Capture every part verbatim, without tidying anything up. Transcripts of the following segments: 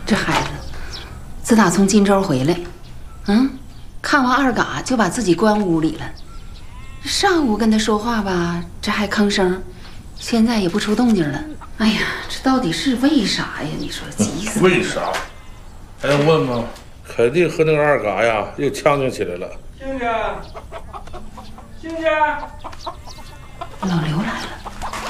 这孩子自打从荆州回来，嗯，看完二嘎就把自己关屋里了。上午跟他说话吧，这还吭声，现在也不出动静了。哎呀，这到底是为啥呀？你说急死！ 为啥？还用问吗？肯定和那个二嘎呀又呛呛起来了。 亲家，亲家， 老刘来了。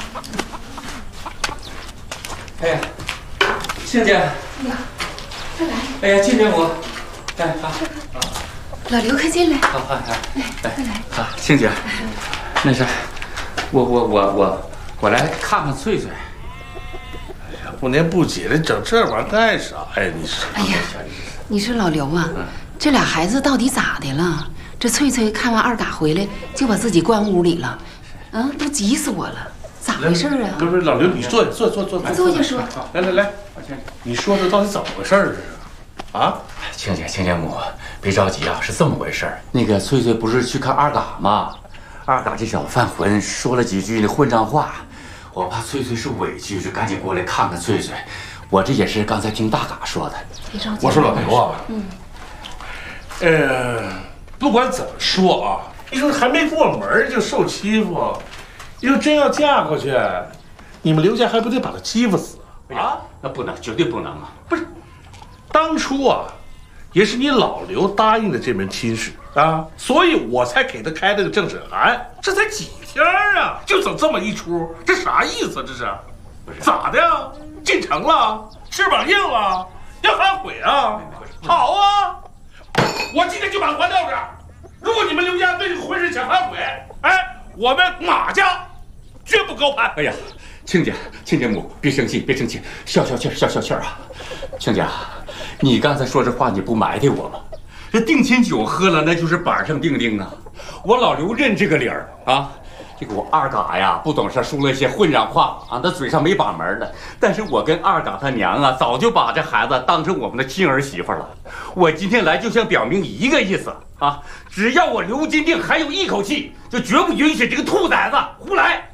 哎呀，亲家， 哎呀，快来！ 哎呀，亲家我，哎啊， 老刘，快进来！ 好，好，好， 来，快来！ 啊，亲家，那是，我我我我我来看看翠翠。 不年不节的，整这玩意儿干啥呀？你是？ 哎呀，你说老刘啊，这俩孩子到底咋的了？这翠翠看完二嘎回来，就把自己关屋里了，啊，都急死我了！咋回事啊？ 不是不是，老刘，你坐坐坐坐坐下说。 来来来，你说这到底怎么回事儿啊？啊？ 亲家，亲家母，别着急啊，是这么回事儿。那个翠翠不是去看二嘎吗？二嘎这小子犯浑，说了几句那混账话。我怕翠翠是委屈，就赶紧过来看看翠翠。我这也是刚才听大嘎说的。 别着急。 我说老刘啊， 嗯， 呃，不管怎么说啊，你说还没过门就受欺负，你说真要嫁过去，你们刘家还不得把他欺负死啊？ 那不能，绝对不能啊！ 不是，当初啊，也是你老刘答应的这门亲事啊，所以我才给他开了个正审函。这才几天啊，就整这么一出，这啥意思？这是？ 不是咋的呀？进城了？翅膀硬了？要反悔啊？好啊，我今天就把还到这儿。如果你们刘家对这个婚事想反悔，哎，我们马家绝不高攀。 哎呀，亲家，亲家母，别生气，别生气，消消气儿，消消气儿啊！亲家，你刚才说这话，你不埋汰我吗？这定亲酒喝了，那就是板上钉钉啊！我老刘认这个理儿啊。这个我二嘎呀，不懂事，说了一些混账话啊，他嘴上没把门的。但是我跟二嘎他娘啊，早就把这孩子当成我们的亲儿媳妇了。我今天来就想表明一个意思啊，只要我刘金定还有一口气，就绝不允许这个兔崽子胡来。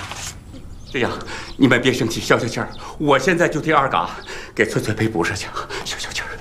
这样，你们别生气，消消气儿。我现在就替二嘎给翠翠赔不是去。